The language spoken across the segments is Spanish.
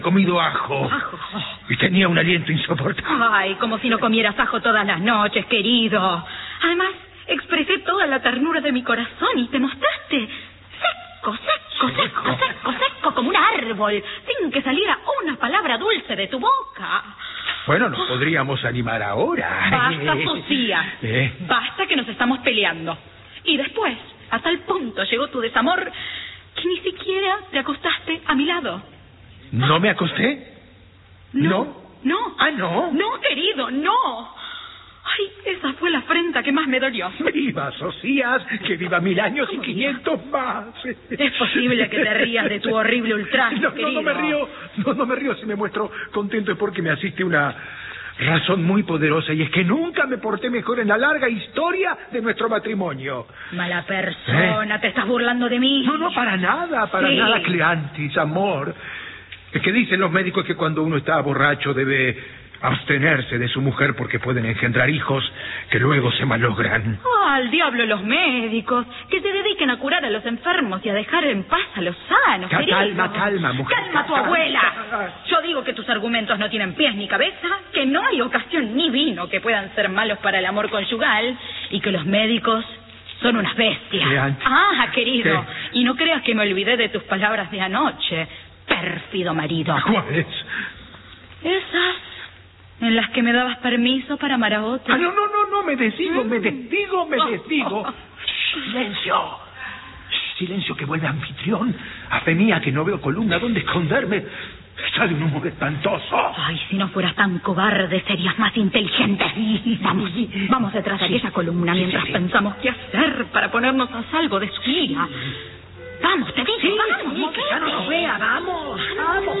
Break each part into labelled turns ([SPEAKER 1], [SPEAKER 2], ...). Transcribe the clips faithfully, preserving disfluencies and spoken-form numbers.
[SPEAKER 1] comido ajo.
[SPEAKER 2] ¿Ajo?
[SPEAKER 1] Y tenía un aliento insoportable.
[SPEAKER 2] Ay, como si no comieras ajo todas las noches, querido. Además, expresé toda la ternura de mi corazón y te mostraste seco, seco, seco, seco, seco, como un árbol, sin que saliera una palabra dulce de tu boca.
[SPEAKER 1] Bueno, nos podríamos animar ahora.
[SPEAKER 2] Basta, Sofía.
[SPEAKER 1] ¿Eh?
[SPEAKER 2] Basta que nos estamos peleando. Y después, a tal punto llegó tu desamor que ni siquiera te acostaste a mi lado.
[SPEAKER 1] ¿No me acosté?
[SPEAKER 2] No. ¿No?
[SPEAKER 1] ¿Ah, no?
[SPEAKER 2] No, querido, no. Ay, esa fue la afrenta que más me dolió.
[SPEAKER 1] ¡Viva, Socias! ¡Que viva mil años y quinientos más!
[SPEAKER 2] Es posible que te rías de tu horrible ultraje,
[SPEAKER 1] no,
[SPEAKER 2] querido.
[SPEAKER 1] No, no me río. No, no me río. Si me muestro contento es porque me asiste una razón muy poderosa, y es que nunca me porté mejor en la larga historia de nuestro matrimonio.
[SPEAKER 2] Mala persona, ¿Eh? Te estás burlando de mí.
[SPEAKER 1] No, no, para nada, para
[SPEAKER 2] sí.
[SPEAKER 1] nada, Cleantis, amor. Es que dicen los médicos que cuando uno está borracho debe abstenerse de su mujer porque pueden engendrar hijos que luego se malogran.
[SPEAKER 2] Oh, al diablo los médicos, que se dediquen a curar a los enfermos y a dejar en paz a los sanos.
[SPEAKER 1] Calma, calma, calma, mujer.
[SPEAKER 2] Calma tu abuela. Yo digo que tus argumentos no tienen pies ni cabeza, que no hay ocasión ni vino que puedan ser malos para el amor conyugal y que los médicos son unas bestias.
[SPEAKER 1] ¿Qué?
[SPEAKER 2] Ah, querido,
[SPEAKER 1] ¿Qué?
[SPEAKER 2] Y no creas que me olvidé de tus palabras de anoche, pérfido marido.
[SPEAKER 1] ¿Cuáles?
[SPEAKER 2] Esas en las que me dabas permiso para amar a otro.
[SPEAKER 1] Ah, no, no, no, no, me desdigo,
[SPEAKER 2] ¿Mm?
[SPEAKER 1] me desdigo, me
[SPEAKER 2] Oh,
[SPEAKER 1] desdigo.
[SPEAKER 2] oh, oh.
[SPEAKER 1] Silencio. Silencio, que vuelve anfitrión. A fe mía, que no veo columna donde esconderme. Sale un humo espantoso.
[SPEAKER 2] Ay, si no fueras tan cobarde, serías más inteligente. Vamos, vamos detrás de aquella columna mientras
[SPEAKER 1] sí, sí.
[SPEAKER 2] pensamos qué hacer para ponernos a salvo de su ira. Vamos, te digo,
[SPEAKER 1] Sí,
[SPEAKER 2] vamos,
[SPEAKER 1] sí, que ya no nos vea, vamos, vamos.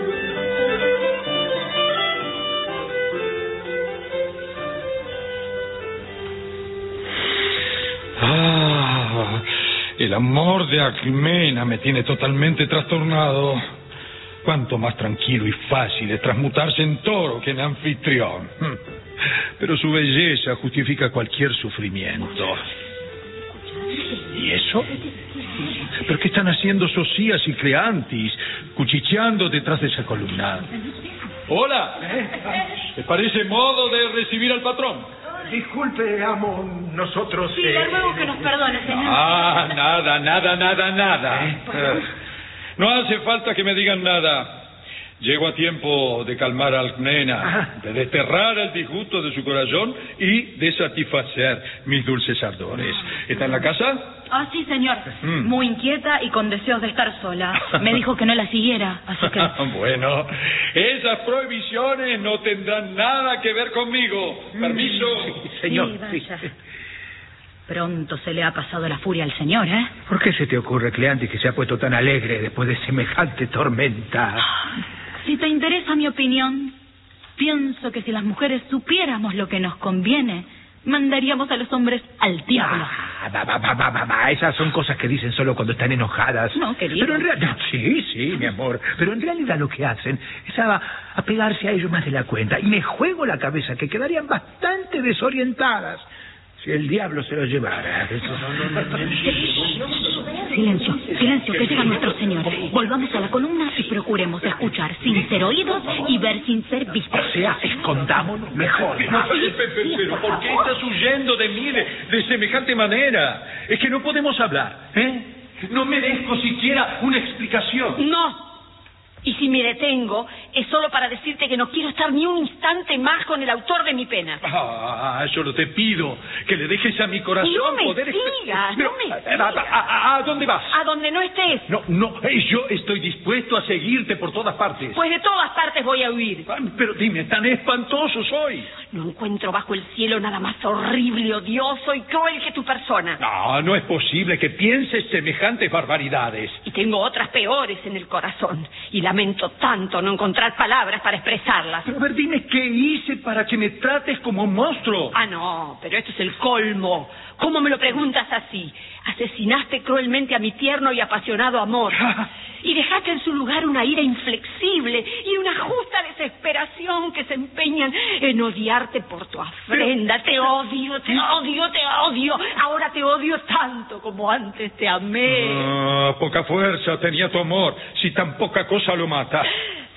[SPEAKER 3] Ah, el amor de Alcmena me tiene totalmente trastornado. Cuánto más tranquilo y fácil es transmutarse en toro que en anfitrión. Pero su belleza justifica cualquier sufrimiento. ¿Y eso? ¿Pero qué están haciendo Socias y Cleantis cuchicheando detrás de esa columna? Hola. ¿Te parece modo de recibir al patrón?
[SPEAKER 1] Disculpe, amo, nosotros...
[SPEAKER 2] Sí,
[SPEAKER 1] eh...
[SPEAKER 2] le ruego que nos perdone, señor.
[SPEAKER 3] Ah, nada, nada, nada, nada.
[SPEAKER 1] ¿Eh?
[SPEAKER 3] Eh, no hace falta que me digan nada. Llego a tiempo de calmar a Alcmena, de desterrar el disgusto de su corazón y de satisfacer mis dulces ardores. ¿Está en la casa?
[SPEAKER 2] Ah, sí, señor.
[SPEAKER 3] Mm.
[SPEAKER 2] Muy inquieta y con deseos de estar sola. Me dijo que no la siguiera, así que...
[SPEAKER 3] Bueno, esas prohibiciones no tendrán nada que ver conmigo. Permiso.
[SPEAKER 1] Sí, señor.
[SPEAKER 2] Sí, vaya.
[SPEAKER 1] Sí.
[SPEAKER 2] Pronto se le ha pasado la furia al señor, ¿eh?
[SPEAKER 1] ¿Por qué se te ocurre, Cleantis, que se ha puesto tan alegre después de semejante tormenta?
[SPEAKER 2] Si te interesa mi opinión, pienso que si las mujeres supiéramos lo que nos conviene, mandaríamos a los hombres al diablo.
[SPEAKER 1] Ah, va, va, va, va, va, va. Esas son cosas que dicen solo cuando están enojadas.
[SPEAKER 2] No, querido.
[SPEAKER 1] Pero en realidad... Sí, sí, mi amor. Pero en realidad lo que hacen es a, a pegarse a ellos más de la cuenta. Y me juego la cabeza que quedarían bastante desorientadas si el diablo se los llevara.
[SPEAKER 2] Silencio, silencio, que llega nuestro señor. Volvamos a la columna y procuremos escuchar sin ser oídos y ver sin ser vistos.
[SPEAKER 1] O sea, escondámonos mejor.
[SPEAKER 3] No, pero, pero, pero, ¿por qué estás huyendo de mí de, de semejante manera? Es que no podemos hablar, ¿eh? No merezco siquiera una explicación.
[SPEAKER 4] No. Y si me detengo, es solo para decirte que no quiero estar ni un instante más con el autor de mi pena.
[SPEAKER 3] Ah, solo te pido que le dejes a mi corazón
[SPEAKER 4] No me
[SPEAKER 3] poder...
[SPEAKER 4] sigas,
[SPEAKER 3] Pero,
[SPEAKER 4] no me
[SPEAKER 3] a,
[SPEAKER 4] sigas.
[SPEAKER 3] a, a, ¿A dónde vas?
[SPEAKER 4] A donde no estés.
[SPEAKER 3] No, no, eh, yo estoy dispuesto a seguirte por todas partes.
[SPEAKER 4] Pues de todas partes voy a huir.
[SPEAKER 3] Ah, pero dime, tan espantoso soy.
[SPEAKER 4] No encuentro bajo el cielo nada más horrible, odioso y cruel que tu persona.
[SPEAKER 3] No, no es posible que pienses semejantes barbaridades.
[SPEAKER 4] Y tengo otras peores en el corazón. Y lamento tanto no encontrar palabras para expresarlas.
[SPEAKER 3] Pero a ver, dime, ¿qué hice para que me trates como un monstruo?
[SPEAKER 4] Ah, no, pero esto es el colmo. ¿Cómo me lo preguntas así? Asesinaste cruelmente a mi tierno y apasionado amor. Y dejaste en su lugar una ira inflexible y una justa desesperación que se empeñan en odiarte por tu afrenta. Te odio, te odio, te odio. Ahora te odio tanto como antes te amé.
[SPEAKER 3] Ah, poca fuerza tenía tu amor, si tan poca cosa lo mata.